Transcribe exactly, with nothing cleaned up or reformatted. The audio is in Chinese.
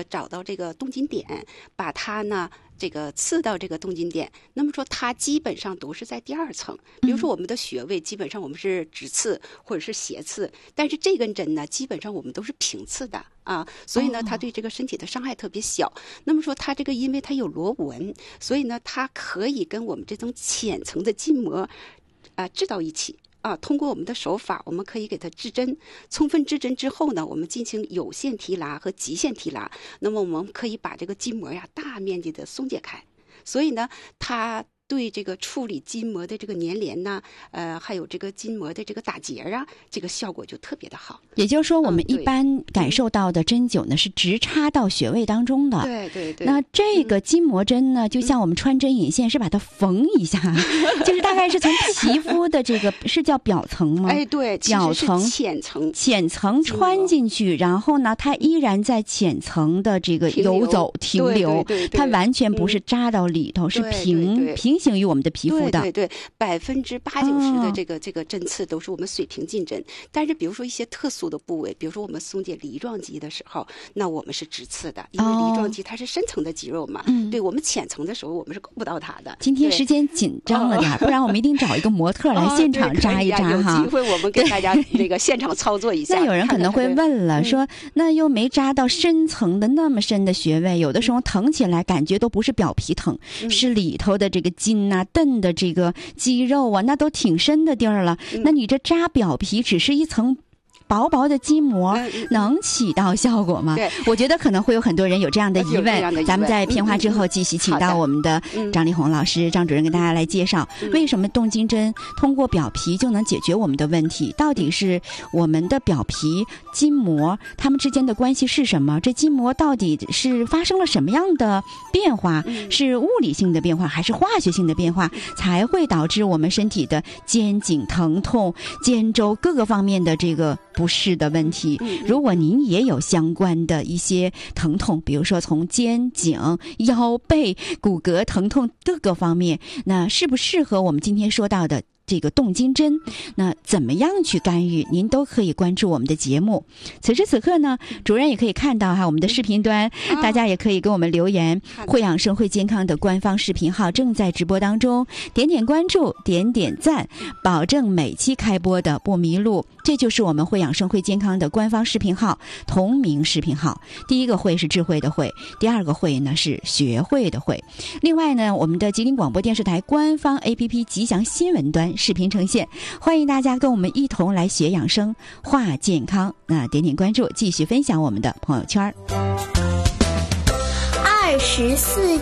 找到这个动经点，把它呢这个刺到这个动经点，那么说它基本上都是在第二层。比如说我们的穴位基本上我们是直刺或者是斜刺，但是这根针呢基本上我们都是平刺的啊，所以呢它对这个身体的伤害特别小。那么说它这个因为它有螺纹，所以呢它可以跟我们这种浅层的筋膜啊治到一起。啊，通过我们的手法，我们可以给它治针。充分治针之后呢，我们进行有线提拉和极限提拉。那么我们可以把这个筋膜呀大面积的松解开。所以呢，它对这个处理筋膜的这个粘连呐，呃，还有这个筋膜的这个打结啊，这个效果就特别的好。 也就是说，我们一般感受到的针灸呢，嗯、是直插到穴位当中的。 对对对。 那这个筋膜针呢，嗯、就像我们穿针引线，是把它缝一下，嗯、就是大概是从皮肤的这个是叫表层吗？ 哎，对， 表层、 浅层、 浅层穿进去，然后呢，它依然在浅层的这个游走停留， 停留对对对， 它完全不是扎到里头，嗯、是平对对对平行于我们的皮肤。 对对对，百分之八九十的这个、哦、这个针刺都是我们水平进针，但是比如说一些特殊的部位，比如说我们松解梨状肌的时候，那我们是直刺的，因为梨状肌它是深层的肌肉嘛，哦、对我们浅层的时候我们是够不到它的。 今天时间紧张了点，哦、不然我们一定找一个模特来现场扎一扎哈。 哦、有机会我们给大家这个现场操作一下。 那有人可能会问了，说嗯、 那又没扎到深层的那么深的穴位，有的时候疼起来感觉都不是表皮疼，嗯、是里头的这个筋啊、蹬的这个肌肉啊，那都挺深的地儿了。嗯、那你这扎表皮只是一层薄薄的筋膜，能起到效果吗？ 对， 我觉得可能会有很多人有这样的疑问。咱们在片花之后继续请到我们的张丽红老师、张主任给大家来介绍，为什么动经针通过表皮就能解决我们的问题？到底是我们的表皮、筋膜它们之间的关系是什么？这筋膜到底是发生了什么样的变化？是物理性的变化还是化学性的变化，才会导致我们身体的肩颈疼痛、肩周各个方面的这个不适的问题？如果您也有相关的一些疼痛，比如说从肩颈、腰背、骨骼疼痛各个方面，那适不适合我们今天说到的这个动经针，那怎么样去干预，您都可以关注我们的节目。此时此刻呢，主任也可以看到哈，我们的视频端、嗯、大家也可以给我们留言，会养生会健康的官方视频号正在直播当中，点点关注，点点赞，保证每期开播的不迷路。这就是我们会养生会健康的官方视频号，同名视频号。第一个会是智慧的慧，第二个会呢是学会的会。另外呢，我们的吉林广播电视台官方 A P P 吉祥新闻端视频呈现，欢迎大家跟我们一同来学养生、话健康。那点点关注，继续分享我们的朋友圈。 二十四